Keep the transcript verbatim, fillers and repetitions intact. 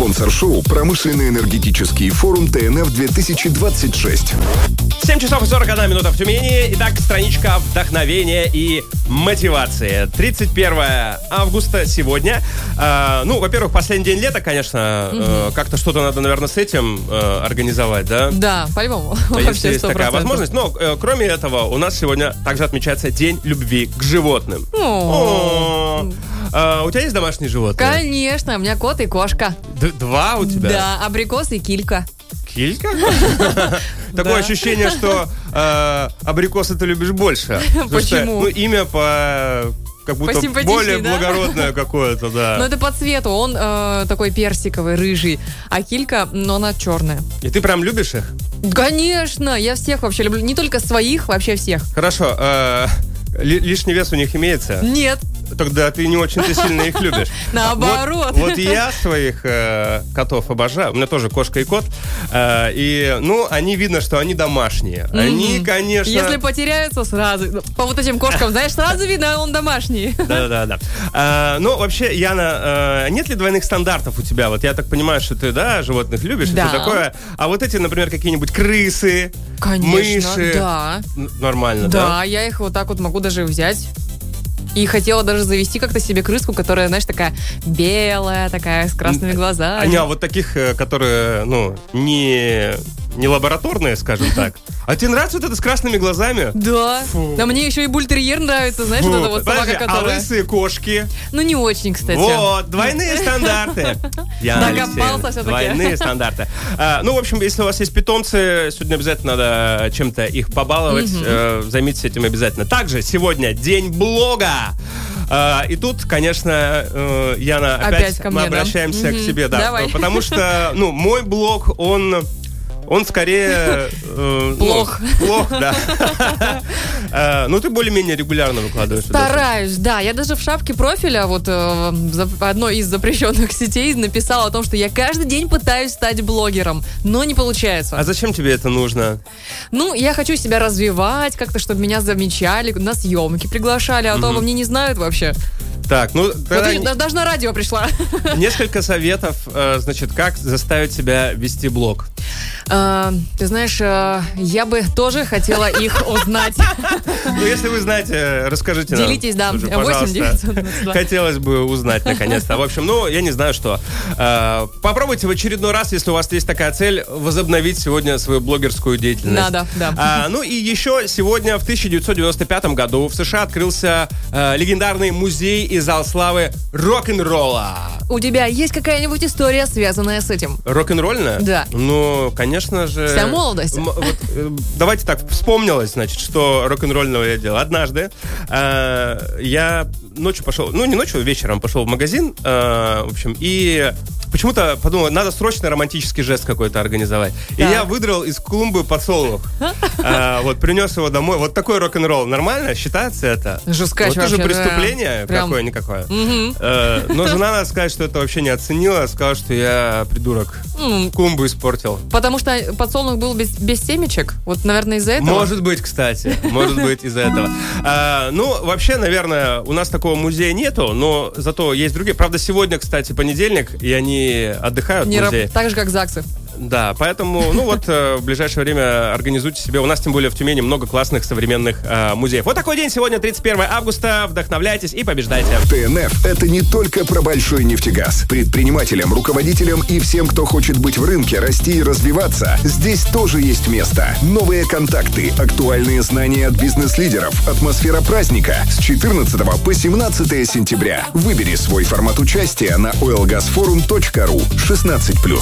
Спонсор шоу – промышленный энергетический форум ТНФ две тысячи двадцать шесть. семь часов и сорок одна минута в Тюмени. Итак, страничка вдохновения и мотивации. тридцать первое августа сегодня. Э, ну, во-первых, последний день лета, конечно. Э, угу. Как-то что-то надо, наверное, с этим э, организовать, да? Да, по-любому. Да, если есть такая возможность. Но, э, кроме этого, у нас сегодня также отмечается День любви к животным. О-о-о. А, у тебя есть домашние животные? Конечно, у меня кот и кошка. Д- два у тебя? Да, абрикос и килька. Килька? Такое ощущение, что абрикосы ты любишь больше. Почему? Ну, имя по... Как будто более да? благородное какое-то, да. Ну, это по цвету. Он э, такой персиковый, рыжий. А килька, ну, она черная. И ты прям любишь их? Конечно, я всех вообще люблю. Не только своих, вообще всех. Хорошо. Э, лишний вес у них имеется? Нет. Тогда ты не очень-то сильно их любишь. Наоборот. Вот, вот я своих э, котов обожаю. У меня тоже кошка и кот. Э, и, ну, они видно, что они домашние. Mm-hmm. Они, конечно... Если потеряются, сразу. По вот этим кошкам, знаешь, сразу видно, он домашний. Да-да-да. Э, ну, вообще, Яна, э, нет ли двойных стандартов у тебя? Вот я так понимаю, что ты, да, животных любишь и да. все такое. А вот эти, например, какие-нибудь крысы, конечно, мыши. Да. Нормально, да? Да, я их вот так вот могу даже взять. И хотела даже завести как-то себе крыску, которая, знаешь, такая белая, такая, с красными глазами. А, не, а вот таких, которые, ну, не, не лабораторные, скажем так. А тебе нравится вот это с красными глазами? Да. Фу. Да мне еще и бультерьер нравится, знаешь, Фу. вот эта вот собака, Подожди, которая... А лысые кошки? Ну, не очень, кстати. Вот, двойные стандарты. Докопался все-таки. Двойные стандарты. А, ну, в общем, если у вас есть питомцы, сегодня обязательно надо чем-то их побаловать. Угу. Э, займитесь этим обязательно. Также сегодня день блога. Uh, и тут, конечно, uh, Яна, опять, опять мы мне, обращаемся да? к тебе, да, Давай. Потому что, ну, мой блог, он, он скорее uh, плох, ну, плох, да. uh, ну, ты более-менее регулярно выкладываешь. Стараюсь, да. Я даже в шапке профиля вот э, одной из запрещенных сетей написала о том, что я каждый день пытаюсь стать блогером, но не получается. А зачем тебе это нужно? Ну, я хочу себя развивать, как-то, чтобы меня замечали, на съемки приглашали, а то обо мне не знают вообще. Так, ну... Вот и, даже на радио пришла. Несколько советов, значит, как заставить себя вести блог. А, ты знаешь, я бы тоже хотела их узнать. Ну, если вы знаете, расскажите нам. Делитесь, да. восемь девятьсот двадцать два Хотелось бы узнать, наконец-то. В общем, ну, я не знаю, что. Попробуйте в очередной раз, если у вас есть такая цель, возобновить сегодня свою блогерскую деятельность. Да, да, да. Ну, и еще сегодня, в тысяча девятьсот девяносто пятом году, в США открылся легендарный музей и зал славы рок-н-ролла. У тебя есть какая-нибудь история, связанная с этим? Рок-н-ролльная? Да. Ну, конечно же... Вся молодость. М- вот, э, давайте так, вспомнилось, значит, что рок-н-ролльного я делал. Однажды э, я ночью пошел, ну, не ночью, вечером пошел в магазин, э, в общем, и... Почему-то подумал, надо срочно романтический жест какой-то организовать. Так. И я выдрал из клумбы подсолнух. а, вот, принес его домой. Вот такой рок-н-ролл. Нормально? Считается это? Жесткач вот это же вообще, преступление да. какое-никакое. Угу. А, но жена, надо сказать, что это вообще не оценила. Сказала, что я придурок. Mm. Клумбу испортил. Потому что подсолнух был без, без семечек? Вот, наверное, из-за этого? Может быть, кстати. Может быть, из-за этого. А, ну, вообще, наверное, у нас такого музея нету, но зато есть другие. Правда, сегодня, кстати, понедельник, и они отдыхают в музее. Так же, как ЗАГСы. Да, поэтому, ну вот, в ближайшее время организуйте себе. У нас, тем более, в Тюмени много классных современных э, музеев. Вот такой день сегодня, тридцать первое августа. Вдохновляйтесь и побеждайте. ТНФ – это не только про большой нефтегаз. Предпринимателям, руководителям и всем, кто хочет быть в рынке, расти и развиваться, здесь тоже есть место. Новые контакты, актуальные знания от бизнес-лидеров, атмосфера праздника с четырнадцатого по семнадцатое сентября. Выбери свой формат участия на ойл газ форум точка ру. шестнадцать плюс.